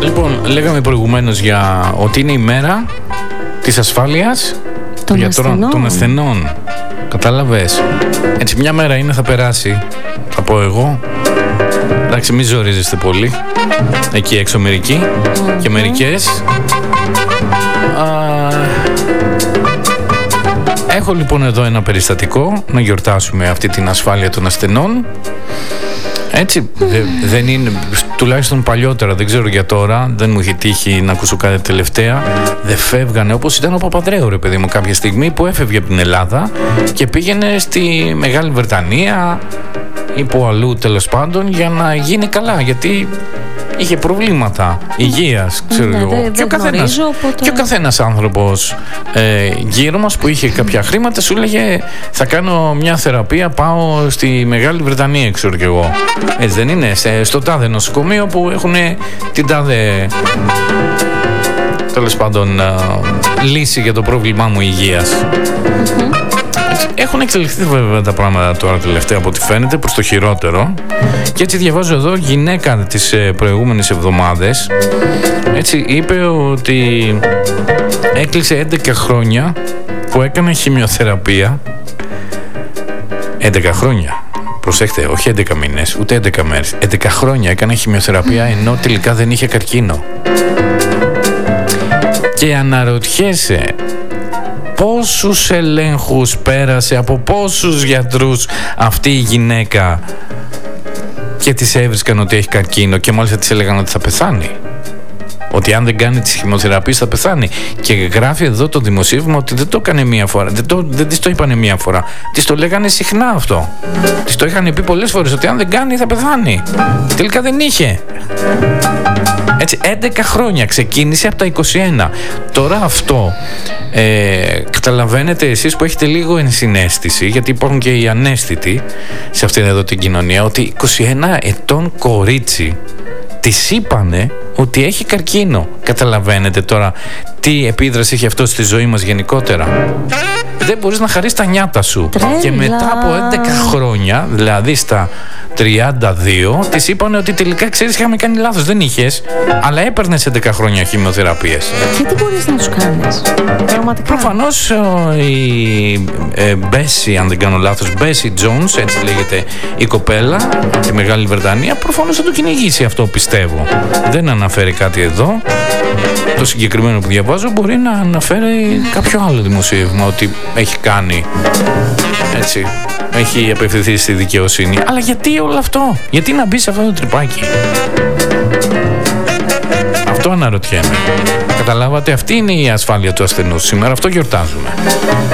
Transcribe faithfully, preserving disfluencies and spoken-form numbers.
Λοιπόν, λέγαμε προηγουμένως για ότι είναι η μέρα της ασφάλειας των γιατρών, ασθενών. των ασθενών. Κατάλαβες. Έτσι, μια μέρα είναι, θα περάσει, θα πω εγώ. Εντάξει, μην ζορίζεστε πολύ. Εκεί έξω μερικοί mm-hmm. και μερικές. Α, έχω λοιπόν εδώ ένα περιστατικό να γιορτάσουμε αυτή την ασφάλεια των ασθενών. Έτσι, δε, δεν είναι, τουλάχιστον παλιότερα, δεν ξέρω για τώρα, δεν μου έχει τύχει να ακούσω κάτι τελευταία. Δεν φεύγανε, όπως ήταν ο Παπανδρέου, ρε παιδί μου, κάποια στιγμή που έφευγε από την Ελλάδα και πήγαινε στη Μεγάλη Βρετανία ή που αλλού, τέλος πάντων, για να γίνει καλά, γιατί είχε προβλήματα υγείας, ξέρω ναι, εγώ. Δε, και, ο καθένας, οπότε... και ο καθένας άνθρωπος ε, γύρω μας που είχε κάποια χρήματα σου έλεγε θα κάνω μια θεραπεία, πάω στη Μεγάλη Βρετανία, ξέρω κι εγώ. Έτσι δεν είναι, σε, στο τάδε νοσοκομείο που έχουν την τάδε, τέλος πάντων, α, λύση για το πρόβλημά μου υγείας. Mm-hmm. Έχουν εξελιχθεί βέβαια τα πράγματα τώρα τελευταία από ό,τι φαίνεται προς το χειρότερο, και έτσι διαβάζω εδώ γυναίκα τις προηγούμενες εβδομάδες, έτσι είπε ότι έκλεισε έντεκα χρόνια που έκανε χημειοθεραπεία. έντεκα χρόνια, προσέχτε, όχι έντεκα μήνες ούτε έντεκα μέρες, έντεκα χρόνια έκανε χημειοθεραπεία ενώ τελικά δεν είχε καρκίνο. Και αναρωτιέσαι πόσους ελέγχους πέρασε, από πόσους γιατρούς αυτή η γυναίκα και της έβρισκαν ότι έχει καρκίνο και μάλιστα της έλεγαν ότι θα πεθάνει, ότι αν δεν κάνει τις χημειοθεραπείες θα πεθάνει. Και γράφει εδώ το δημοσίευμα ότι δεν το έκανε μία φορά, δεν, το, δεν της το είπανε μία φορά, της το λέγανε συχνά αυτό, της το είχαν πει πολλές φορές ότι αν δεν κάνει θα πεθάνει. Τελικά δεν είχε. Έτσι, έντεκα χρόνια, ξεκίνησε από τα είκοσι ένα. Τώρα αυτό ε, καταλαβαίνετε εσείς που έχετε λίγο ενσυναίσθηση, γιατί υπάρχουν και οι αναίσθητοι σε αυτήν εδώ την κοινωνία, ότι είκοσι ένα ετών κορίτσι της είπανε ότι έχει καρκίνο. Καταλαβαίνετε τώρα τι επίδραση έχει αυτό στη ζωή μας γενικότερα. Δεν μπορείς να χαρείς τα νιάτα σου. Τρέλα. Και μετά από έντεκα χρόνια, δηλαδή στα τριάντα δύο, της είπανε ότι τελικά, ξέρεις, είχαμε κάνει λάθος, δεν είχες, αλλά έπαιρνες έντεκα χρόνια χημειοθεραπείες. Και τι μπορείς να τους κάνεις πραγματικά? Προφανώς η ε, Μπέσι, αν δεν κάνω λάθος, Μπέσι Τζόνς, έτσι λέγεται η κοπέλα από τη Μεγάλη Βρετανία, προφανώς θα το κυνηγήσει αυτό, πιστεύω. Δεν αναφέρει κάτι εδώ. Το συγκεκριμένο που διαβάζω μπορεί να αναφέρει κάποιο άλλο δημοσίευμα ότι έχει κάνει, έτσι, έχει απευθυνθεί στη δικαιοσύνη. Αλλά γιατί όλο αυτό? Γιατί να μπει σε αυτό το τρυπάκι? Αυτό αναρωτιέμαι. Καταλάβατε, αυτή είναι η ασφάλεια του ασθενούς σήμερα, αυτό γιορτάζουμε.